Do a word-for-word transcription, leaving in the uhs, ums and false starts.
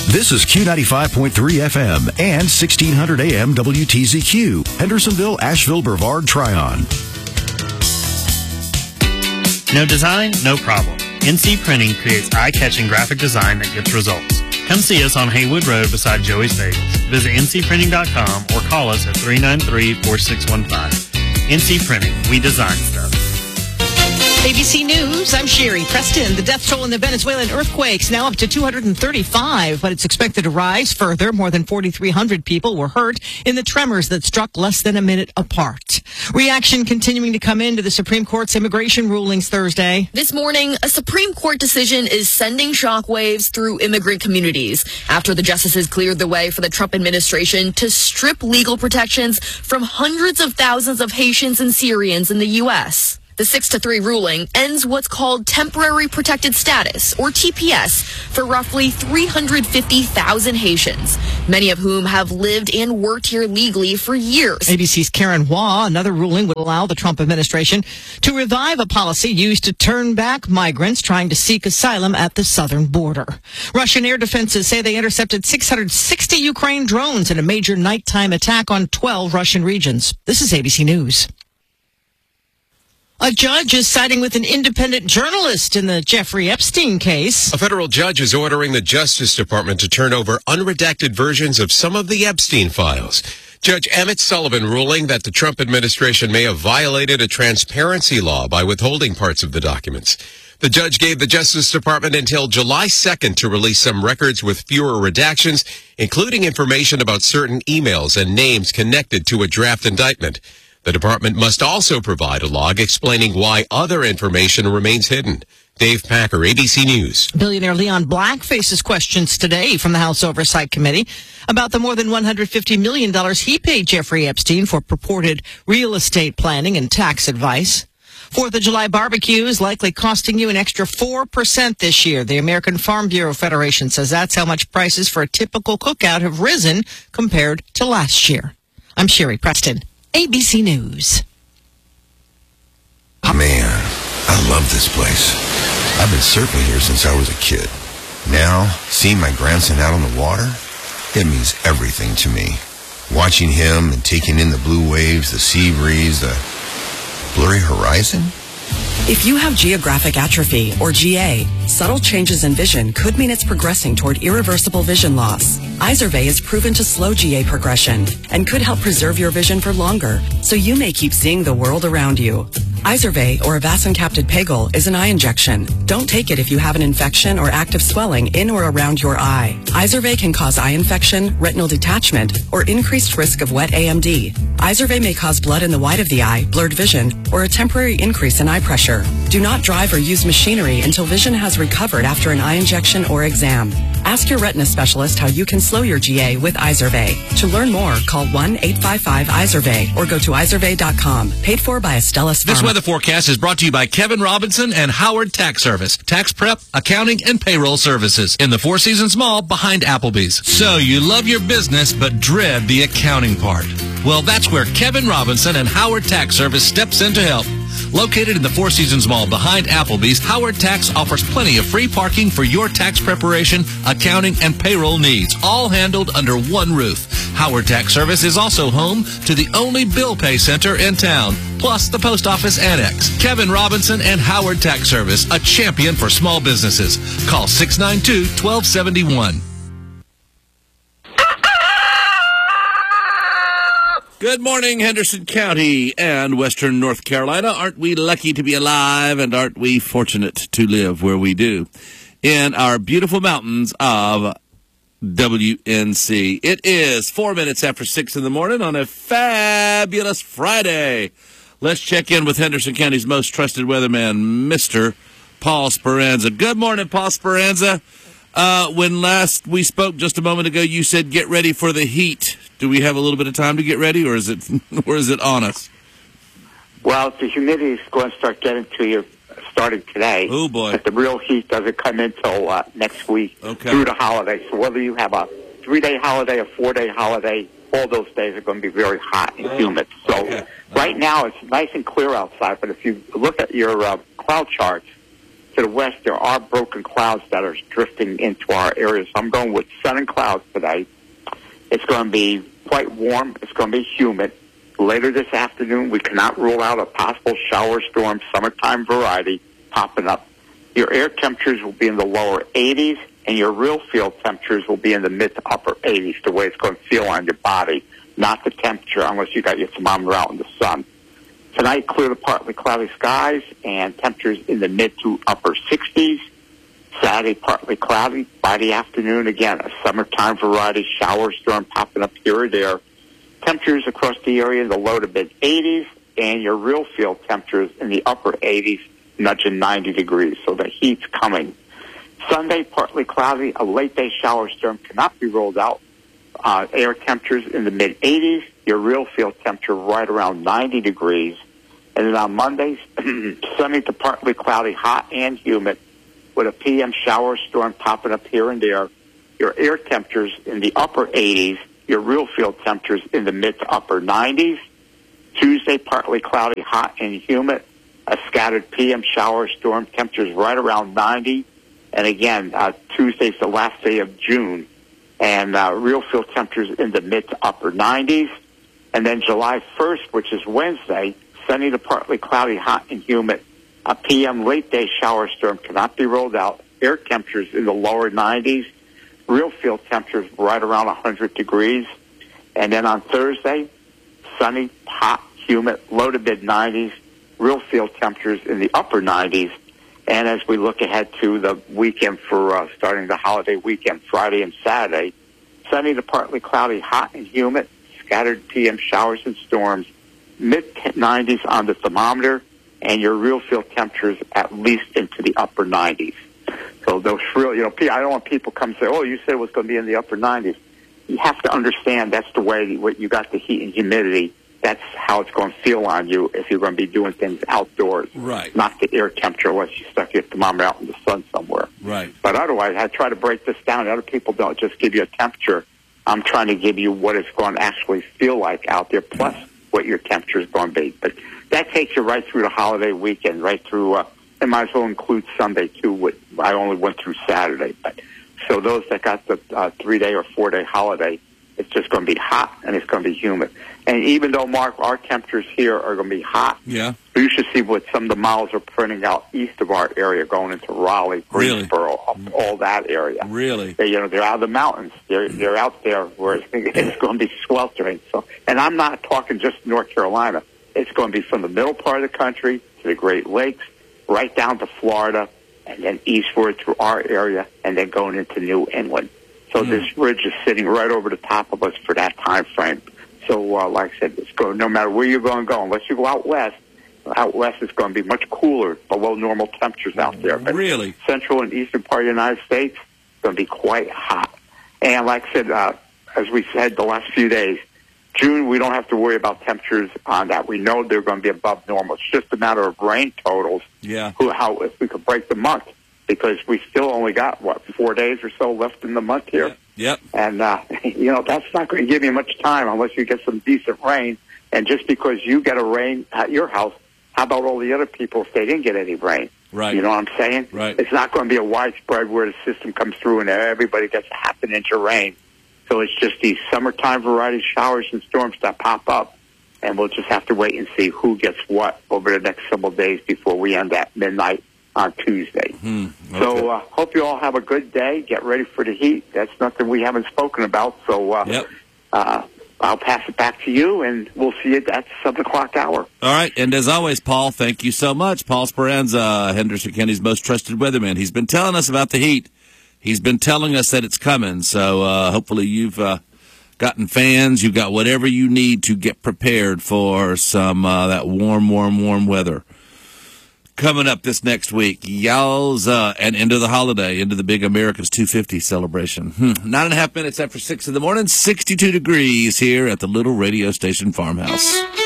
This is Q ninety-five point three F M and sixteen hundred A M W T Z Q, Hendersonville, Asheville, Brevard, Tryon. No design, no problem. N C Printing creates eye-catching graphic design that gets results. Come see us on Haywood Road beside Joey's Bagels. Visit N C printing dot com or call us at three nine three, four six one five. N C Printing, we design stuff. A B C News, I'm Sherry Preston. The death toll in the Venezuelan earthquakes now up to two hundred thirty-five, but it's expected to rise further. More than forty-three hundred people were hurt in the tremors that struck less than a minute apart. Reaction continuing to come into the Supreme Court's immigration rulings Thursday. This morning, a Supreme Court decision is sending shockwaves through immigrant communities after the justices cleared the way for the Trump administration to strip legal protections from hundreds of thousands of Haitians and Syrians in the U S The six to three ruling ends what's called temporary protected status, or T P S, for roughly three hundred fifty thousand Haitians, many of whom have lived and worked here legally for years. A B C's Karen Waugh, another ruling would allow the Trump administration to revive a policy used to turn back migrants trying to seek asylum at the southern border. Russian air defenses say they intercepted six hundred sixty Ukraine drones in a major nighttime attack on twelve Russian regions. This is A B C News. A judge is siding with an independent journalist in the Jeffrey Epstein case. A federal judge is ordering the Justice Department to turn over unredacted versions of some of the Epstein files. Judge Emmett Sullivan ruling that the Trump administration may have violated a transparency law by withholding parts of the documents. The judge gave the Justice Department until July second to release some records with fewer redactions, including information about certain emails and names connected to a draft indictment. The department must also provide a log explaining why other information remains hidden. Dave Packer, A B C News. Billionaire Leon Black faces questions today from the House Oversight Committee about the more than one hundred fifty million dollars he paid Jeffrey Epstein for purported real estate planning and tax advice. Fourth of July barbecue is likely costing you an extra four percent this year. The American Farm Bureau Federation says that's how much prices for a typical cookout have risen compared to last year. I'm Sherry Preston, A B C News. Man, I love this place. I've been surfing here since I was a kid. Now, seeing my grandson out on the water, it means everything to me. Watching him and taking in the blue waves, the sea breeze, the blurry horizon. If you have geographic atrophy, or G A, subtle changes in vision could mean it's progressing toward irreversible vision loss. Izervay is proven to slow G A progression and could help preserve your vision for longer, so you may keep seeing the world around you. Izervay, or avacincaptad pegol, is an eye injection. Don't take it if you have an infection or active swelling in or around your eye. Izervay can cause eye infection, retinal detachment, or increased risk of wet A M D. Izervay may cause blood in the white of the eye, blurred vision, or a temporary increase in eye pressure. Do not drive or use machinery until vision has recovered after an eye injection or exam. Ask your retina specialist how you can slow your G A with Izervay. To learn more, call one eight five five Izervay or go to izervay dot com. Paid for by Astellas Pharma. This weather forecast is brought to you by Kevin Robinson and Howard Tax Service. Tax prep, accounting, and payroll services in the Four Seasons Mall behind Applebee's. So you love your business but dread the accounting part. Well, that's where Kevin Robinson and Howard Tax Service steps in to help. Located in the Four Seasons Mall behind Applebee's, Howard Tax offers plenty of free parking for your tax preparation, accounting, and payroll needs, all handled under one roof. Howard Tax Service is also home to the only bill pay center in town, plus the post office annex. Kevin Robinson and Howard Tax Service, a champion for small businesses. Call six nine two, one two seven one. Good morning, Henderson County and Western North Carolina. Aren't we lucky to be alive, and aren't we fortunate to live where we do in our beautiful mountains of W N C? It is four minutes after six in the morning on a fabulous Friday. Let's check in with Henderson County's most trusted weatherman, Mister Paul Speranza. Good morning, Paul Speranza. Uh, when last we spoke just a moment ago, you said get ready for the heat. Do we have a little bit of time to get ready, or is it, or is it on us? Well, the humidity is going to start getting to you starting today. Oh, boy. But the real heat doesn't come until uh, next week okay. through the holiday. So whether you have a three-day holiday, a four-day holiday, all those days are going to be very hot and humid. So okay. right now it's nice and clear outside, but if you look at your uh, cloud charts, to the west, there are broken clouds that are drifting into our area. So I'm going with sun and clouds today. It's going to be quite warm. It's going to be humid. Later this afternoon, we cannot rule out a possible shower storm, summertime variety popping up. Your air temperatures will be in the lower eighties, and your real field temperatures will be in the mid to upper eighties, the way it's going to feel on your body, not the temperature unless you got your thermometer out in the sun. Tonight, clear to partly cloudy skies and temperatures in the mid to upper sixties. Saturday, partly cloudy. By the afternoon, again, a summertime variety shower storm popping up here or there. Temperatures across the area in the low to mid eighties, and your real field temperatures in the upper eighties, nudging ninety degrees. So the heat's coming. Sunday, partly cloudy. A late day shower storm cannot be ruled out. Uh, air temperatures in the mid eighties. Your real field temperature right around ninety degrees. And then on Mondays, sunny to partly cloudy, hot and humid, with a P M shower storm popping up here and there. Your air temperatures in the upper eighties. Your real field temperatures in the mid to upper nineties. Tuesday, partly cloudy, hot and humid. A scattered P M shower storm, temperatures right around ninety. And again, uh, Tuesday's the last day of June. And uh, real field temperatures in the mid to upper nineties. And then July first, which is Wednesday, sunny to partly cloudy, hot and humid. A P M late day shower storm cannot be ruled out. Air temperatures in the lower nineties. Real field temperatures right around one hundred degrees. And then on Thursday, sunny, hot, humid, low to mid nineties. Real field temperatures in the upper nineties. And as we look ahead to the weekend for uh, starting the holiday weekend, Friday and Saturday, sunny to partly cloudy, hot and humid, scattered P M showers and storms, mid nineties on the thermometer, and your real field temperatures at least into the upper nineties. So those real, you know, I don't want people come say, oh, you said it was going to be in the upper nineties. You have to understand that's the way what you got the heat and humidity. That's how it's going to feel on you if you're going to be doing things outdoors. Right. Not the air temperature unless you stuck your thermometer out in the sun somewhere. Right. But otherwise, I try to break this down. Other people don't just give you a temperature. I'm trying to give you what it's going to actually feel like out there, plus what your temperature is going to be. But that takes you right through the holiday weekend, right through, uh, and might as well include Sunday, too. With, I only went through Saturday. But so those that got the uh, three-day or four-day holiday, it's just going to be hot and it's going to be humid. And even though, Mark, our temperatures here are going to be hot, yeah, you should see what some of the models are printing out east of our area, going into Raleigh, Greensboro, really? all that area. Really? They, you know, they're out of the mountains. They're they're out there where it's, it's going to be sweltering. So, and I'm not talking just North Carolina. It's going to be from the middle part of the country to the Great Lakes, right down to Florida, and then eastward through our area, and then going into New England. So mm. this ridge is sitting right over the top of us for that time frame. So, uh, like I said, it's going, no matter where you're going to go, unless you go out west, out west it's going to be much cooler, below normal temperatures out there. But really? Central and eastern part of the United States, it's going to be quite hot. And like I said, uh, as we said the last few days, June, we don't have to worry about temperatures on that. We know they're going to be above normal. It's just a matter of rain totals. Yeah. Who, how, if we could break the month, because we still only got, what, four days or so left in the month here. Yep. Yep. And, uh, you know, that's not going to give you much time unless you get some decent rain. And just because you get a rain at your house, how about all the other people if they didn't get any rain? Right. You know what I'm saying? Right. It's not going to be a widespread where the system comes through and everybody gets a half an inch of rain. So it's just these summertime variety showers and storms that pop up. And we'll just have to wait and see who gets what over the next several days before we end at midnight on Tuesday. Hmm. Okay. So uh, hope you all have a good day. Get ready for the heat. That's nothing we haven't spoken about. So uh, yep. uh, I'll pass it back to you, and we'll see you at the seven o'clock hour. All right. And as always, Paul, thank you so much. Paul Speranza, Henderson County's most trusted weatherman. He's been telling us about the heat. He's been telling us that it's coming. So uh, hopefully you've uh, gotten fans. You've got whatever you need to get prepared for some uh, that warm, warm, warm weather. Coming up this next week, yowza, and into the holiday, into the big America's two fifty celebration. Hmm. Nine and a half minutes after six in the morning, sixty-two degrees here at the little radio station farmhouse.